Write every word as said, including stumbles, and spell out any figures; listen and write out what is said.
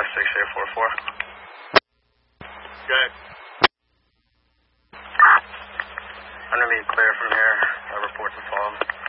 six eight four four. Good. I'm going to be clear from here. I'll report to fall.